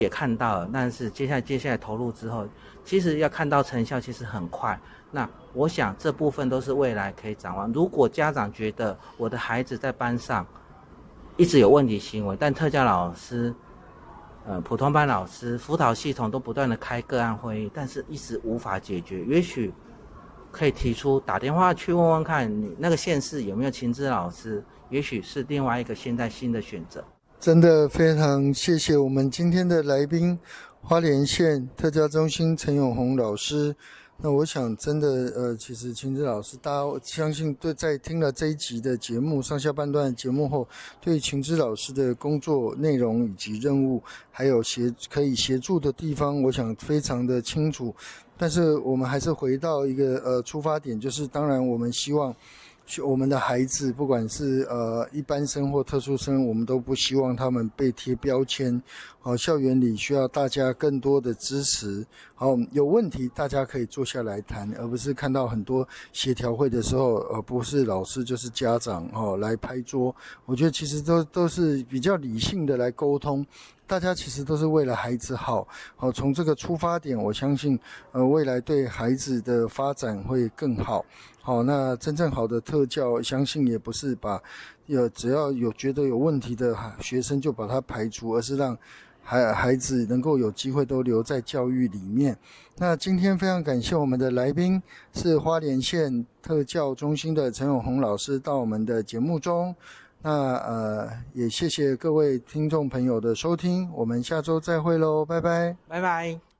也看到了，但是接下来投入之后，其实要看到成效其实很快。那我想这部分都是未来可以展望。如果家长觉得我的孩子在班上一直有问题行为，但特教老师、普通班老师、辅导系统都不断的开个案会议，但是一直无法解决，也许可以提出打电话去问问看，你那个县市有没有情资老师，也许是另外一个现在新的选择。 真的非常谢谢我们今天的来宾，花莲县特教中心陈永宏老师。那我想真的其实情资老师，大家相信对在听了这一集的节目上下半段的节目后，对情资老师的工作内容以及任务，还有可以协助的地方，我想非常的清楚。但是我们还是回到一个出发点，就是当然我们希望我们的孩子，不管是一般生或特殊生，我们都不希望他们被贴标签。校园里需要大家更多的支持。有问题大家可以坐下来谈，而不是看到很多协调会的时候，不是老师就是家长来拍桌。我觉得其实都是比较理性的来沟通。大家其实都是为了孩子好，从这个出发点，我相信未来对孩子的发展会更好。那真正好的特教，相信也不是把只要有觉得有问题的学生就把他排除，而是让孩子能够有机会都留在教育里面。那今天非常感谢我们的来宾是花莲县特教中心的陈永宏老师到我们的节目中。那也谢谢各位听众朋友的收听，我们下周再会咯，拜拜。 拜拜。